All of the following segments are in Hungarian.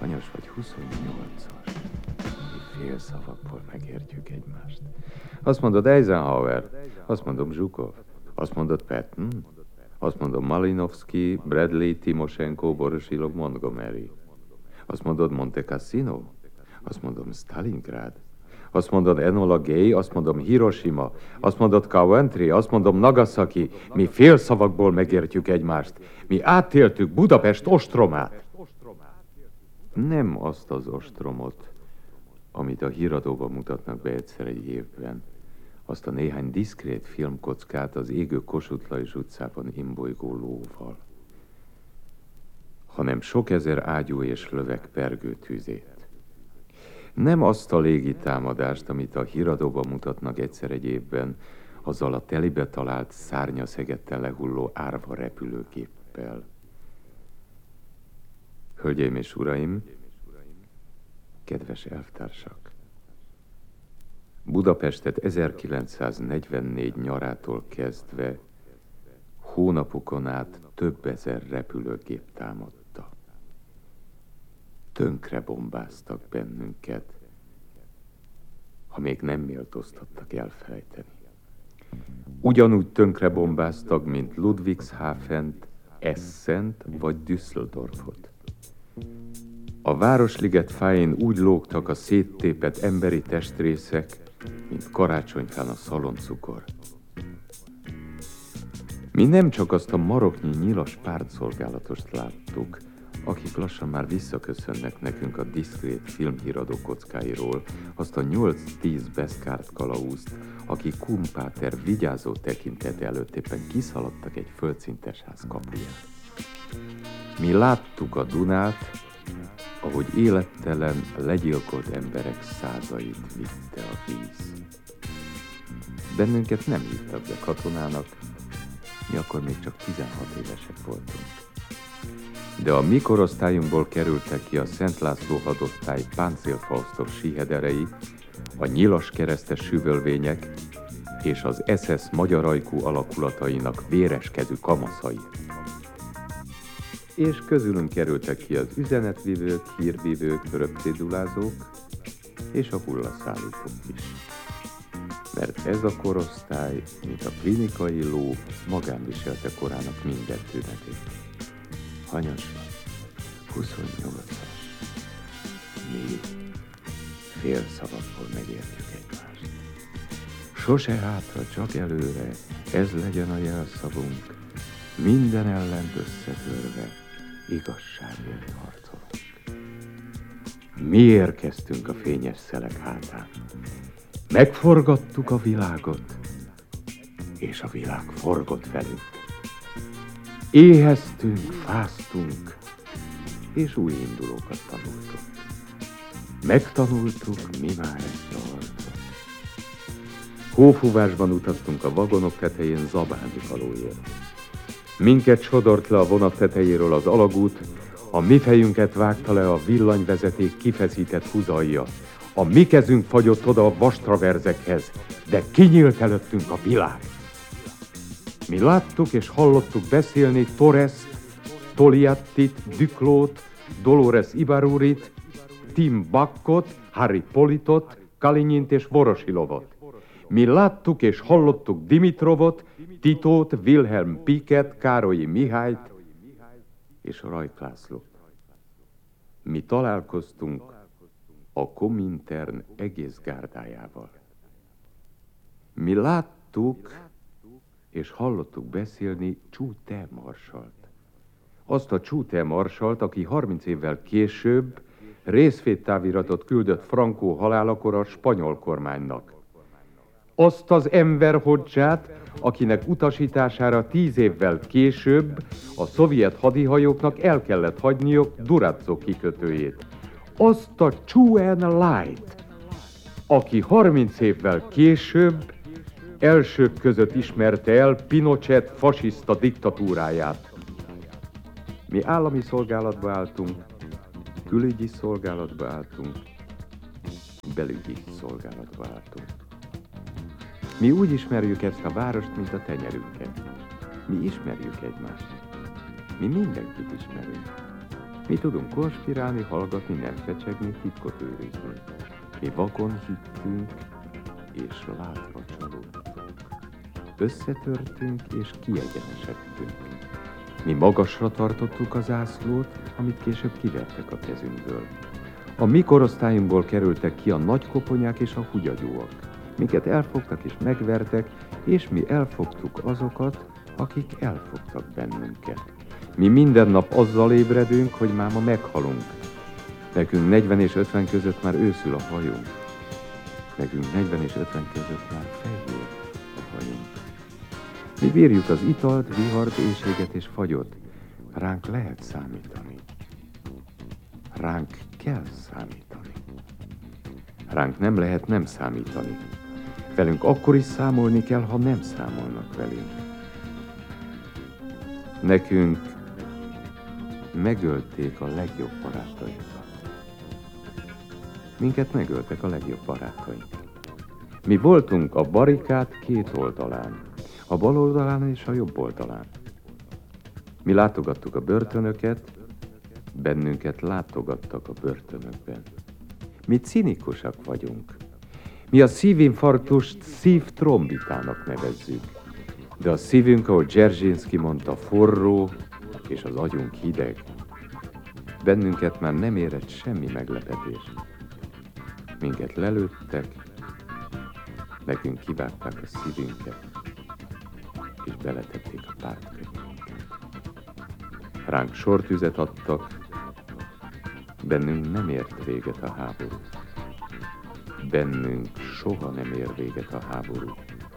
Hanyas vagy 28-as? Mi fél szavakból megértjük egymást. Azt mondod Eisenhower, azt mondom Zsukov, azt mondod Patton, azt mondom Malinowski, Bradley, Timoshenko, Voroshilov, Montgomery. Azt mondod Monte Cassino, azt mondom Stalingrad. Azt mondod Enola Gay, azt mondom Hiroshima, azt mondod Coventry, azt mondom Nagasaki. Mi fél szavakból megértjük egymást. Mi átéltük Budapest ostromát. Nem azt az ostromot, amit a híradóban mutatnak be egyszer egy évben. Azt a néhány diszkrét filmkockát az égő Kossuth Lajos utcában imbolygó lóval. Hanem sok ezer ágyú és löveg pergő tüzét. Nem azt a légitámadást, amit a híradóban mutatnak egyszer egy évben, azzal a telibe talált szárnyaszegettel lehulló árva repülőgéppel. Hölgyeim és uraim, kedves elvtársak! Budapestet 1944 nyarától kezdve hónapokon át több ezer repülőgép támadta. Tönkre bombáztak bennünket, ha még nem méltóztattak elfelejteni. Ugyanúgy tönkre bombáztak, mint Ludwigshafent, Essent vagy Düsseldorfot. A Városliget fájén úgy lógtak a széttépett emberi testrészek, mint karácsonyfán a szaloncukor. Mi nem csak azt a maroknyi nyilas pártszolgálatost láttuk, akik lassan már visszaköszönnek nekünk a diszkrét filmhíradó kockáiról, azt a 8-10 beszkárt kalauzt, akik Kumpáter vigyázó tekintete előtt éppen kiszaladtak egy földszintes ház kapuján. Mi láttuk a Dunát, ahogy élettelen, legyilkolt emberek százait vitte a víz. Bennünket nem hívtak be katonának, mi akkor még csak 16 évesek voltunk. De a mi korosztályunkból kerültek ki a Szent László hadosztály páncélfausztos síhederei, a nyilas keresztes süvölvények és az SS magyar ajkú alakulatainak véreskedő kamaszai. És közülünk kerültek ki az üzenetvívők, hírvívők, röpcédulázók és a hullaszállítók is. Mert ez a korosztály, mint a klinikai ló, magán viselte korának minden tünetét. Hanyas vagy? 28-as. Mi fél szavakból megértjük egymást. Sose hátra, csak előre, ez legyen a jelszavunk. Minden ellent összetörve, igazságért harcolunk. Mi érkeztünk a fényes szelek hátán. Megforgattuk a világot, és a világ forgott velünk. Éheztünk, fáztunk, és új indulókat tanultunk. Megtanultuk mi már ezt a harcot. Hófúvásban utaztunk a vagonok tetején zabálni valóért. Minket sodort le a vonat tetejéről az alagút, a mi fejünket vágta le a villanyvezeték kifeszített huzalja. A mi kezünk fagyott oda a vastraverzekhez, de kinyílt előttünk a világ. Mi láttuk és hallottuk beszélni Torrest, Togliattit, Duclót, Dolores Ibarurit, Tim Buckot, Harry Politot, Kalinyint és Voroshilovot. Mi láttuk és hallottuk Dimitrovot, Titót, Wilhelm Piecket, Károlyi Mihályt és Rajk Lászlót. Mi találkoztunk a Komintern egész gárdájával. Mi láttuk és hallottuk beszélni Csúte marsalt. Azt a Csúte marsalt, aki 30 évvel később részvédtáviratot küldött Franco halálakor a spanyol kormánynak. Azt az Enver Hodzsát, akinek utasítására 10 évvel később a szovjet hadihajóknak el kellett hagyniuk Durazzo kikötőjét. Azt a Zhou Enlait, aki 30 évvel később elsők között ismerte el Pinochet fasiszta diktatúráját. Mi állami szolgálatba álltunk, külügyi szolgálatba álltunk, belügyi szolgálatba álltunk. Mi úgy ismerjük ezt a várost, mint a tenyerünket. Mi ismerjük egymást. Mi mindenkit ismerünk. Mi tudunk konspirálni, hallgatni, nem fecsegni, titkot őrizni. Mi vakon hittünk, és látva csalódtunk. Összetörtünk, és kiegyenesedtünk. Mi magasra tartottuk az zászlót, amit később kivertek a kezünkből. A mi korosztályunkból kerültek ki a nagykoponyák és a hugyagyúak. Minket elfogtak és megvertek, és mi elfogtuk azokat, akik elfogtak bennünket. Mi minden nap azzal ébredünk, hogy máma meghalunk. Nekünk 40 és 50 között már őszül a hajunk. Nekünk 40 és 50 között már fehér a hajunk. Mi bírjuk az italt, vihart, éhséget és fagyot. Ránk lehet számítani. Ránk kell számítani. Ránk nem lehet nem számítani. Velünk akkor is számolni kell, ha nem számolnak velünk. Nekünk megölték a legjobb barátainkat. Minket megöltek a legjobb barátaink. Mi voltunk a barikád két oldalán, a bal oldalán és a jobb oldalán. Mi látogattuk a börtönöket, bennünket látogattak a börtönökben. Mi cinikusak vagyunk. Mi a szívinfarktust szívtrombitának nevezzük. De a szívünk, ahogy Dzerzsinszky mondta, forró, és az agyunk hideg. Bennünket már nem érett semmi meglepetés. Minket lelőttek, nekünk kivágták a szívünket, és beletették a pártkönyvünket. Ránk sortüzet adtak, bennünk nem ért véget a háború. Bennünk soha nem ér véget a háború.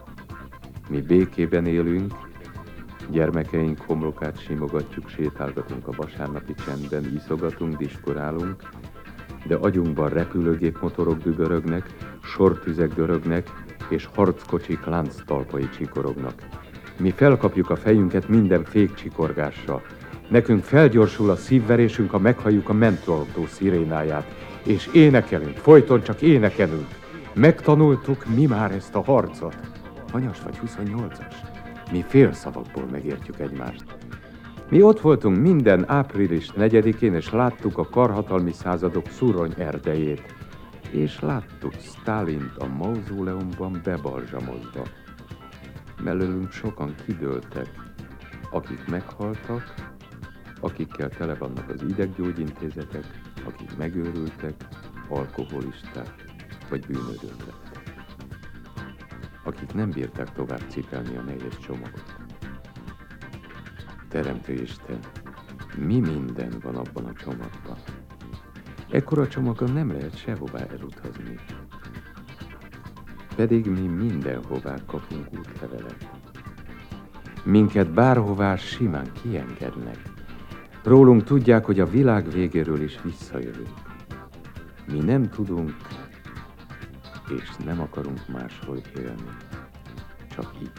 Mi békében élünk, gyermekeink homlokát simogatjuk, sétálgatunk a vasárnapi csendben, iszogatunk, diskorálunk, de agyunkban repülőgép motorok dübörögnek, sortüzek dörögnek, és harckocsik lánctalpai csikorognak. Mi felkapjuk a fejünket minden fékcsikorgással. Nekünk felgyorsul a szívverésünk, ha meghalljuk a mentőautó szirénáját, és énekelünk, folyton csak énekelünk. Megtanultuk mi már ezt a harcot. Hanyas vagy 28-as? Mi félszavakból megértjük egymást. Mi ott voltunk minden április 4-én, és láttuk a karhatalmi századok szurony erdejét. És láttuk Sztálint a mauzóleumban bebalzsamozva. Mellőlünk sokan kidőltek, akik meghaltak, akikkel tele vannak az ideggyógyintézetek, akik megőrültek, alkoholisták vagy bűnödők lettek. Akik nem bírták tovább cipelni a nehéz csomagot. Teremtő Isten, mi minden van abban a csomagban? Ekkora csomaggal nem lehet sehová elutazni. Pedig mi mindenhová kapunk útlevelet. Minket bárhová simán kiengednek. Rólunk tudják, hogy a világ végéről is visszajövünk. Mi nem tudunk, és nem akarunk máshol élni. Csak itt.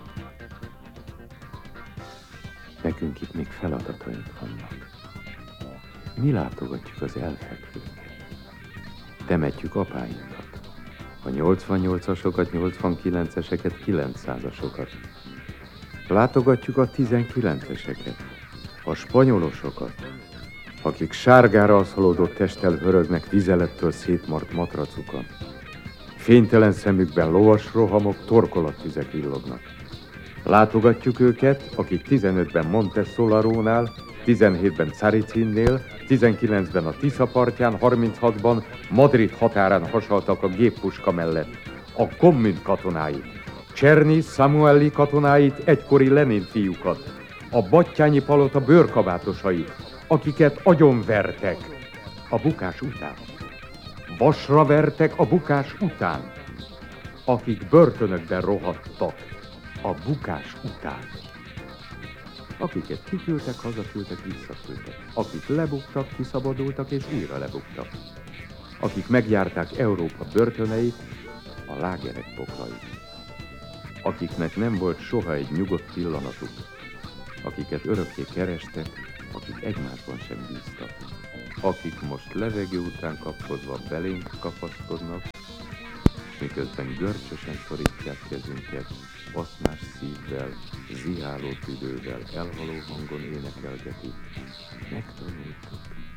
Nekünk itt még feladataink vannak. Mi látogatjuk az elfekvőket. Temetjük apáinkat. A 88-asokat, 89-eseket, 900-asokat. Látogatjuk a 19-eseket. A spanyolosokat, akik sárgára aszalódott testtel hörögnek vizelettől szétmart matracukon. Fénytelen szemükben lovas rohamok, torkolattüzek villognak. Látogatjuk őket, akik 15-ben Monte-Solarónál, 17-ben Caricinnél, 19-ben a Tisza partján, 36-ban Madrid határán hasaltak a géppuska mellett. A kommun katonáit, Cserny Samueli katonáit, egykori Lenin fiúkat, a Battyányi palota bőrkabátosait, akiket agyonvertek a bukás után. Vasra vertek a bukás után, akik börtönökben rohadtak a bukás után. Akiket kiküldtek, hazaküldtek, visszaküldtek. Akik lebuktak, kiszabadultak és újra lebuktak. Akik megjárták Európa börtöneit, a lágerek poklait. Akiknek nem volt soha egy nyugodt pillanatuk. Akiket örökké kerestek, akik egymásban sem bíztak. Akik most levegő után kapkodva belénk kapaszkodnak, miközben görcsösen szorítják kezünket, aszmás szívvel, ziháló tüdővel, elhaló hangon énekelgetik. Megtanultuk.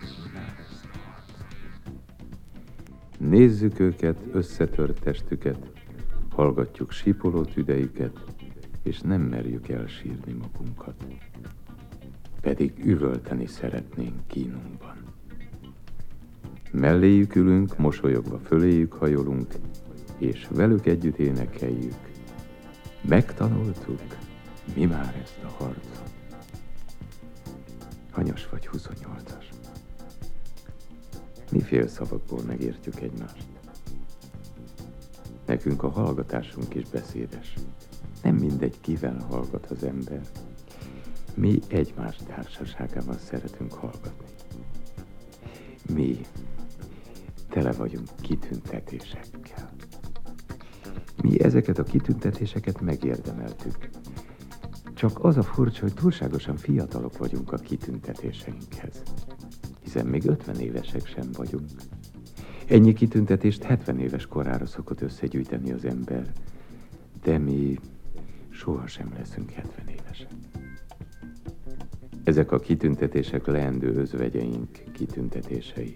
Nézzük őket, összetört testüket, hallgatjuk sípoló tüdejüket, és nem merjük elsírni magunkat. Pedig üvölteni szeretnénk kínunkban. Melléjük ülünk, mosolyogva föléjük hajolunk, és velük együtt énekeljük. Megtanultuk, mi már ezt a harcot. Hanyas vagy 28-as? Mi félszavakból megértjük egymást? Nekünk a hallgatásunk is beszédes. Nem mindegy, kivel hallgat az ember. Mi egymás társaságával szeretünk hallgatni. Mi tele vagyunk kitüntetésekkel. Mi ezeket a kitüntetéseket megérdemeltük. Csak az a furcsa, hogy túlságosan fiatalok vagyunk a kitüntetéseinkhez. Hiszen még 50 évesek sem vagyunk. Ennyi kitüntetést 70 éves korára szokott összegyűjteni az ember, de mi sohasem leszünk 70 évesek. Ezek a kitüntetések leendő özvegyeink kitüntetései.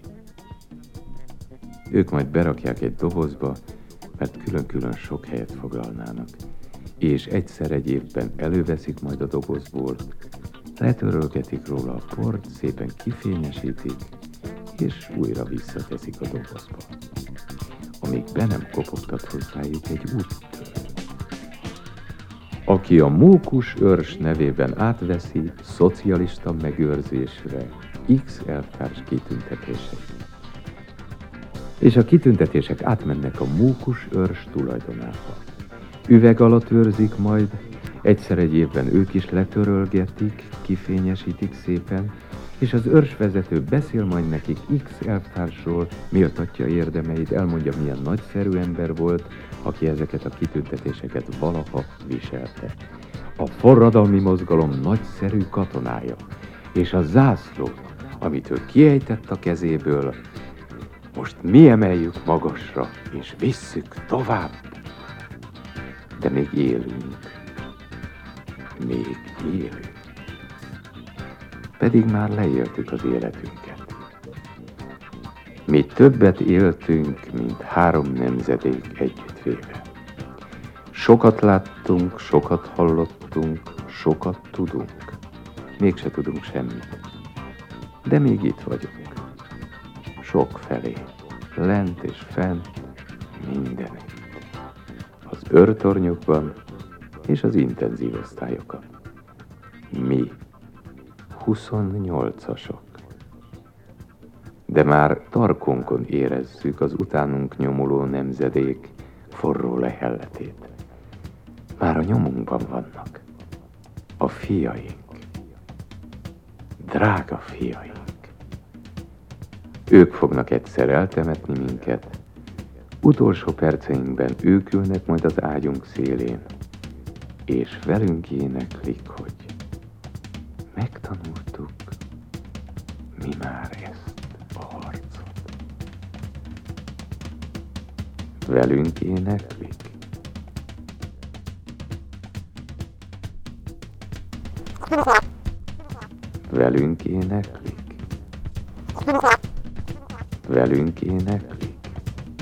Ők majd berakják egy dobozba, mert külön-külön sok helyet foglalnának, és egyszer egy évben előveszik majd a dobozból, letörölgetik róla a port, szépen kifényesítik, és újra visszateszik a dobozba, amíg be nem kopogtat hozzájuk egy úttörő. Aki a mókus őrs nevében átveszi szocialista megőrzésre X elvtárs kitüntetéseit. És a kitüntetések átmennek a mókus őrs tulajdonába. Üveg alatt őrzik majd, egyszer egy évben ők is letörölgetik, kifényesítik szépen, és az őrsvezető beszél majd nekik X elvtársról, méltatja érdemeit, elmondja, milyen nagyszerű ember volt, aki ezeket a kitüntetéseket valaha viselte. A forradalmi mozgalom nagyszerű katonája, és a zászló, amit ő kiejtett a kezéből, most mi emeljük magasra, és visszük tovább. De még élünk. Még élünk. Pedig már leéltük az életünket. Mi többet éltünk, mint 3 nemzedék együttvéve. Sokat láttunk, sokat hallottunk, sokat tudunk. Mégse tudunk semmit. De még itt vagyunk. Sok felé, lent és fent, mindenütt. Az őrtornyokban és az intenzív osztályokon. Mi 28-asok. De már tarkónkon érezzük az utánunk nyomuló nemzedék forró lehelletét. Már a nyomunkban vannak a fiaink, drága fiaink. Ők fognak egyszer eltemetni minket, utolsó perceinkben ők ülnek majd az ágyunk szélén, és velünk éneklik, hogy megtanultuk, mi már ezt a harcot. Velünk éneklik. Velünk éneklik. Velünk éneklik.